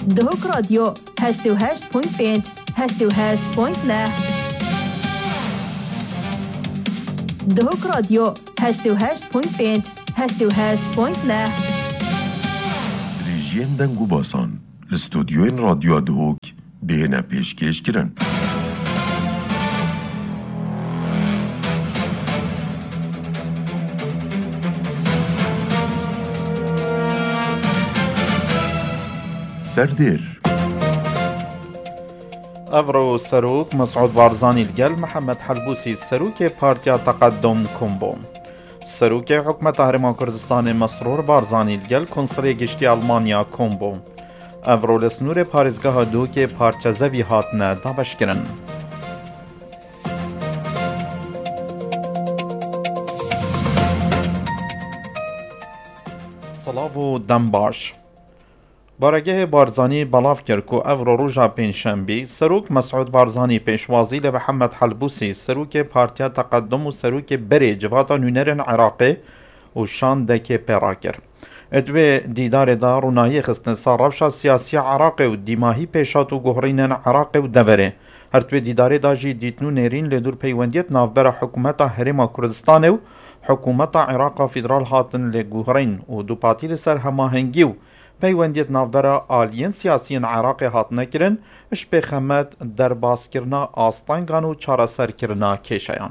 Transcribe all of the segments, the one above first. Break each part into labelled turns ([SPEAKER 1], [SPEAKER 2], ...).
[SPEAKER 1] دهوک رادیو 88.5 88.9 دهوک رادیو 88.5 88.9
[SPEAKER 2] رژیم دنگو باسان الاستودیوین رادیو دهوک بهنه پیشکش کرن. سردير
[SPEAKER 3] أفرو السروك مسعود بارزاني الجل محمد حلبوسي السروك بارتيا تقدم كومبو السروك حكومة هرمان كردستان مسرور بارزاني الجل كونسلي جشتي ألمانيا كومبو أفرو لسنور بارزگاه دوك پارچه زوی هاتنه دابش کرن. صلابو دنباش بارگه بارزانی بلاف کرد که افرو روژا پنجشنبه سروک مسعود بارزانی پیشوازی ل محمد حلبوسی سروک پارتیا تقدم و سروک بری جواتا نونرن عراقی و شان دکی پیرا کرد. ادوی دیدار دا رونایی خستن ساروشا سیاسی عراقی و دیماهی پیشات و گهرینن عراقی و دوره. هر توی دیدار دا جی دیتنو نیرین لدور پیوندیت نافبر حکومت هرما کردستان و حکومت عراق فدرال هاتن لگهرین و دو پاتی لسر هماهنگی و پیوندیت نافبر آلین سیاسیین عراقی هاتنه کرن اش بخمد در باز کرنا آستانگان و چارا سر کرنا کشایان.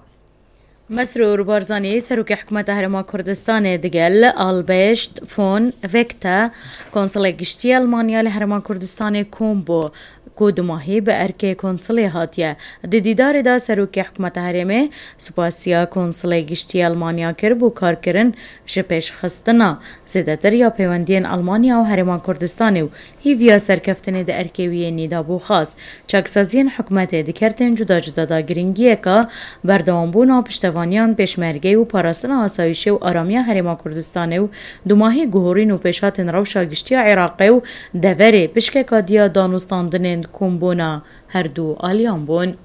[SPEAKER 4] مسرور بارزانی سروک حکومت هرما کردستان دگل آلبشت فون وکتا کنسل گشتی آلمانیا لهرما کردستان کومبو کودماهی به ارکه کنسلی هاتیه دیدار دا سروک حکومت هرمه سپاسیا کنسلی گشتی آلمانیا کر بو کار کرن جپش خستنا زیادتر یا پیوندین آلمانیا و هرما کردستان و هیویا سرکفتن دا ارکویه نیدا بو خاص چاکسازین حکومت دکرتن جدا جدا دا گرینگیه که بردوان بونا پشتوانیان پیشمرگی و پاراستن آسایشه و آرامی هرما کردستان و دوماهی گهورین و پیشاتن روشا گشتی عراقی و دوره پشک کادیا دانستاندن کومبونا هر دو آلیان بون.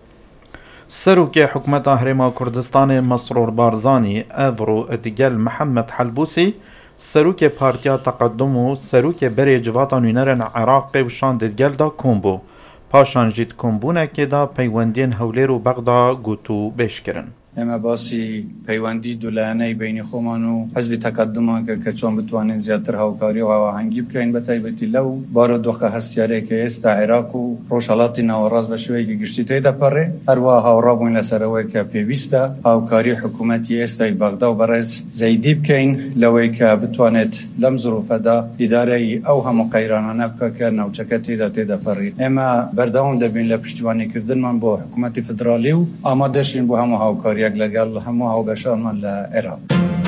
[SPEAKER 3] سروک حکومت هرما کردستان مسرور بارزانی افرو ادگل محمد حلبوسی سروک پارتیا تقدم و سروک بری جواتا نونرن عراقی و شان ادگل دا کومبو پاشان جید کومبونه که دا پیوندین هولیر و بغدا گوتو بیش کرن.
[SPEAKER 5] اما باسی پیوندی دولانه بین خومان و حزب تقدم که چون بتوانین زیادتر هاوکاری و هاوهنگی بکنین بتایبتی لو بارو دوخه هستیاره که است عراق و روشالات نوراز بشوی که گشتی تیدا پره هر واه هاورابون لسروی که پیوسته هاوکاری حکومتی است بغدا و برز زیدی بکنین لوی که بتوانت لم ظروف دا اداره او هم قیرانانه بکا که نوچکه تیدا پره اما برداون دبین لپشتوانی کردن من با حکومت فدرالی و آمادشین با هم هاوکاری لگل همه ها بشان من لعراق.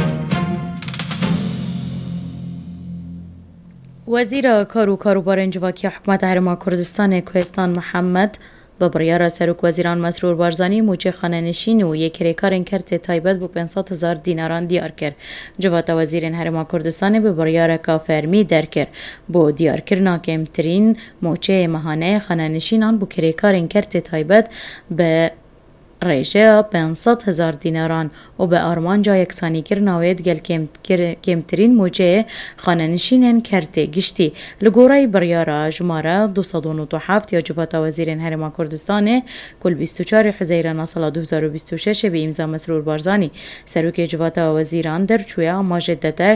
[SPEAKER 4] وزیر کاروبار انجواکی حکومت هرما کردستان کوهستان محمد با بریار سروک وزیران مسرور بارزانی موچه خانه نشین و یک ریکارن کرد تایبت بو 500,000 دیناران دیار کرد. جوات وزیرین هرما کردستان به بریار کافرمی در کرد. بو دیار کرنا کمترین موچه مهانه خانه نشینان بو ریکارن کرد تایبت به رایجه 500,000 دیناران و به آرمانجا یکسانی کرناوید گل کمترین موجه خانه نشینن کرده گشتی لگورای بریارا جماره 297 یا جوات وزیرین هرما کردستان کل 24 حزیران سال 2026 به امضا مسرور بارزانی سروک جوات وزیران در چویا ماجدته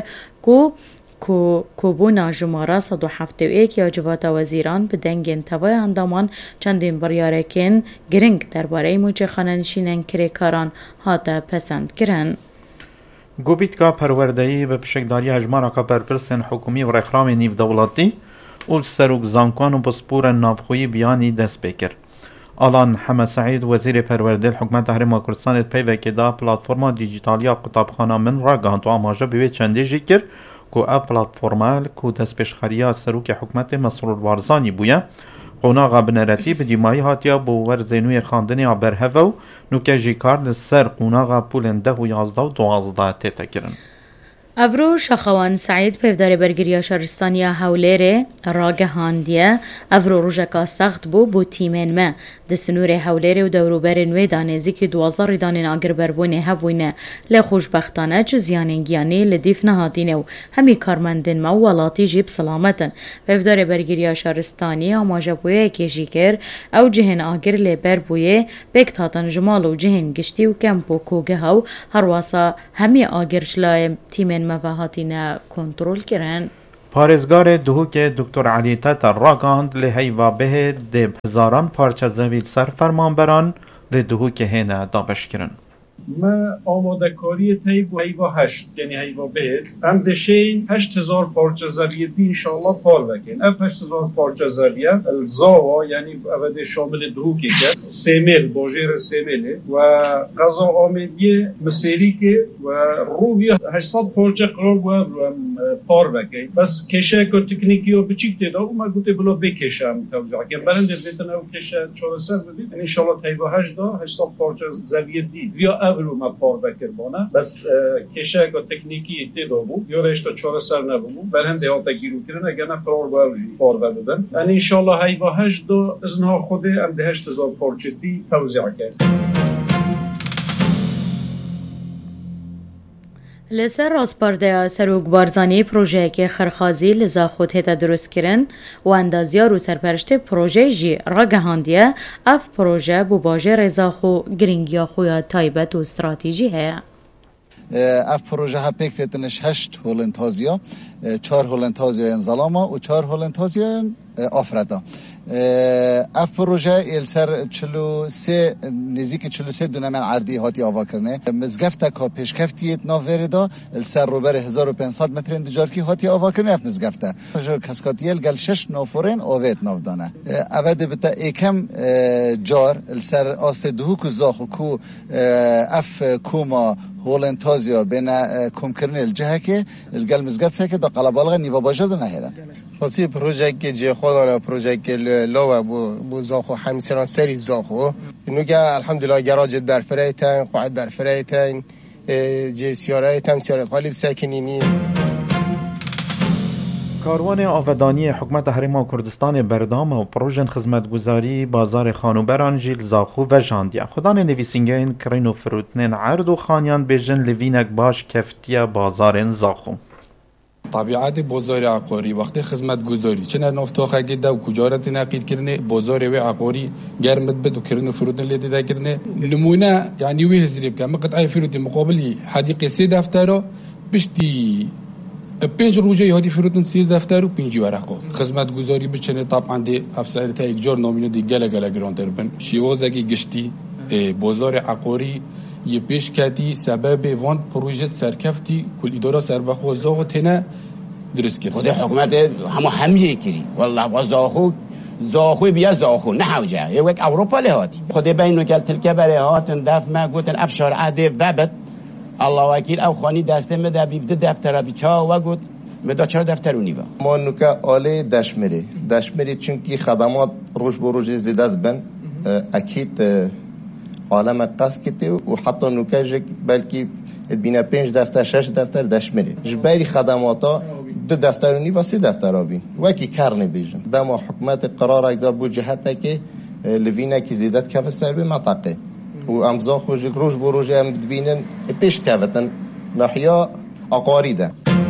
[SPEAKER 4] کوبونا جماره 171 یا جوات وزیران به دنگین توای اندامان چندین بریارکن گرنگ درباره موجه خانه نشینن کریکاران هاته پسند کرن.
[SPEAKER 3] گوبیت که پروردهی به پشکداری هجمارا که پرپرسن حکومی و رخرام نیو دولتی اول سروک زانکوان و بسپور نافخوی بیانی دست بکر. آلان حمد سعید وزیر پرورده حکومت هرما کردستان پیوه که دا پلاتفورما دیجیتالیا قطابخانه من را گهانتو آماجه بیوی چنده جیکر کو اف پلاتفورمال کو دست پیشخریا سروک حکومت مسرور بارزانی بویا قوناغا بنرتی به دیمایی هاتیا بو ورزینوی خاندنی برهفو نوکه جیکار سر قوناغا پولن 10 و 11 و 12 تیتا کرن.
[SPEAKER 4] افرو شخوان سعید پیودار برگریا شهرستانیا هولره راگهاندیه افرو روژکا سخت بو تیمین ما دسنور هولره و دوروبر نوی دانزی که 12 ریدان آگر بربونه هبوینه لخوشبختانه چو زیاننگیانی لدیف نهادینه و همی کارمندن ما ولاتی جیب سلامتن پیودار برگریا شهرستانیا ماجبویه کشی کر او جهن آگر لبر بویه بکتاتن جمال و جهن گشتی و کمپو کوگه هاو هرواسا همی آگر شلای تیمین مفاهاتینا کنترل کرن.
[SPEAKER 3] پارێزگارê Duhokê Dr. Elî Teter ragihand lê heyva bihê dê hezaran parça zevî ser fermanberan lê Duhokê hêne dabeşkirin.
[SPEAKER 6] ما آماده‌کاری طی و هیوا 8 یعنی هیوا بهت هم دشین 8000 پارچه زویه دی انشالله پار بکن اف 8000 پارچه زویه الزاوا یعنی اوده شامل دهوکی که سیمل باجر سیمل و غذا آمدی مسیری که و روی 800 پارچه قرار و پار بکن بس کشه که تکنیکی و بچیک دیده و ما گوته بلا بکشم توجه که برنده دیدن او کشه 400 بدید انشالله طی و 800 پارچه زویه دی رو ما پار بکر بانه بس کشه که تکنیکی تیدا بود یا رشته 400 نبود بر هم دیاتا گیرو کرن اگر نه فرار باید پار بدن ان انشالله هیوا 8 ازنها خوده ام ده 8000 پارچه دی توزیع کرد.
[SPEAKER 4] لسر راسپارده سروک بارزانی پروژه که خرخازی لزا خود هتا درست کرن و اندازیا رو سرپرشت پروژه جی راگهاندیه اف پروژه بو باجه رزا خو گرینگیا خویا تایبت و استراتیجی هیا.
[SPEAKER 7] اف پروژه ها پیکتنش 8 هولنتازیا 4 هولنتازیا انزلاما و 4 هولنتازیا آفردا اف پروژه السر 43 نزدیک 43 دونم عرضی هاتی آوا کرنه مزگفت کا پیشکفتیت ناوردا السر روبر 1500 متر اندجار کی هاتی آوا کرنه اف مزگفت کاسکاتیل گل 6 نافورن اوت نافدانه اود بتا یکم جار السر است دهوک زاخو کو اف کوما هولنتازیا بین کم کرنه الجهه که الگل مزگفت که دا قلبالغ نیوا باجد نهره
[SPEAKER 8] راستی پروژه که جه خودانه پروژه که لوا بو زاخو همسران سری زاخو اینو که الحمدلله گراج در فریتن قاعد در فریتن جه سیاره تم سیاره غالب ساکنینی
[SPEAKER 3] کاروان آودانی حکومت هرما کردستان بردام و پروژن خدمتگزاری بازار خانوبران جیل زاخو و جاندیا خدان نویسینگین کرین و فروتنین عرض و خانیان بیجن لوینک باش کفتیا بازار زاخو
[SPEAKER 9] طبیعت بازار عقاری وقتی خدمت گذاری چه نفتاخه گده و کجارت نقید کرنه بازار و عقاری گرمت بد و کرنه فرودن لیده ده کرنه نمونه یعنی وی هزریب که مقطعی فرود مقابلی حدیقه 3 دفتر بشتی 5 روزه یادی فرودن 3 دفتر و 5 ورقه خدمت گذاری بچنه طبعا دی افسر تا یک جور نامینو دی گله گراندر بن شیوازگی گشتی بازار عقاری یه پیش کردی سبب وان پروژه سرکفتی کل اداره سربخو زاخو تنه درست کرد
[SPEAKER 10] خود حکومت همیه کری والله با زاخو بیا زاخو نه حوجه یک اروپا لهاتی خود بینو کل تلکه بره هاتن دف ما گوتن افشار عده وبد الله وکیل او خانی دسته مده بیبده دفتر بیچا و گوت مدا 4 دفتر اونیوا
[SPEAKER 8] ما نوکا آله دشمری چونکی خدمات روش به روش زیدت بن اکید عالم قصد کته و حتی نوکاجک بلکی بینه 5 دفتر 6 دفتر دشمری جبری خدماتا 2 دفتر و نی و 3 دفتر آبین وکی کرنه بیجن دما حکومت قرار اگدا بو جهته که لوینه که زیدت کف سر به منطقه و امضا خوش روز بروج هم ببینن پیش کفتن ناحیه عقاری ده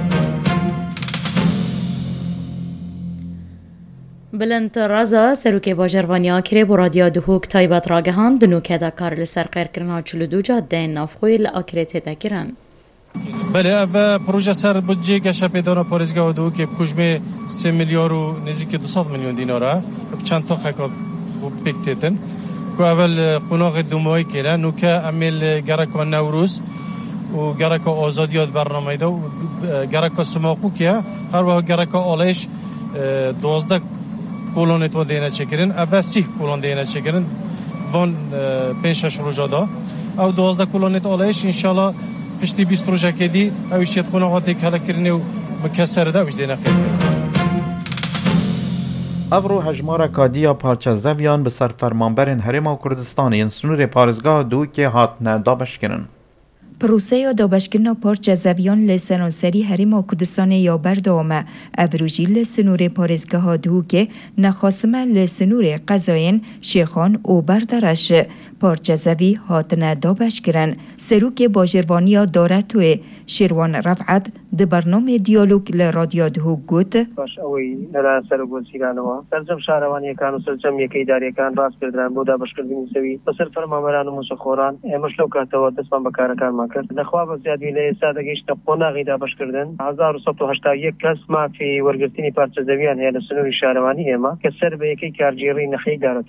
[SPEAKER 4] بلند رازا سروک باجروانیا کری بو رادیو دهوک تایبت راگهان دنو که دا کار لسر قیر کرنا 42 جاده نافخوی لآکریت تکرن
[SPEAKER 11] بله او پروژه سر بودجه گشه پیدانا پارزگاه دهوک کجمه 3 میلیارد و نزدیک 200 میلیون دیناره چند تا خکا خوب پکتیتن که اول قناغ دومایی کرده نوکه امیل گرک و نوروز و گرک و آزادیات برنامه ده و گرک و سماقو که هر وقت گرک و آلیش 12 کلونت و دینه چکرین اول 30 کلون دینه چکرین وان 5-6 روزا دا او 12 کلونت آلیش انشالله پشتی 20 روزا کدی اویشیت قناغاتی کلا کرنی و مکسر ده اوش دینه خیلی
[SPEAKER 3] افرو هجمار کادیا پارچه زویان به سر فرمانبرین هرما کردستانی سنور پارزگاه دو که هات ندا بشکنن
[SPEAKER 12] پروسه دابشکردنا پارچه زویان لسرانسری هریما کردستان یا بردوامه ابروجی لسنور پارزگاه دهو که نخاسمه لسنور قضاین شیخان او بردرش پارچه زوی هاتنه دابشکرن سروک باجروانی داره توی شیروان رفعت ده برنامه دیالوگ لرادیو دهو گوت
[SPEAKER 13] باش اوی نرا سرک وزیرانوا سرجم شهروانی کان و سرجم یکی داری کان راست کردن بودا بشکردنی سوی بسر فرمامران و مسخوران مشلو کاتوا دسمان بکارکان ما کرد نخواب زیادی لسادگیش تقونا غیدا بشکردن 1181 کس ما فی ورگرتنی پارچه زویان هی لسنوری شهروانی ما که سر به یکی کارگیری نخی دارد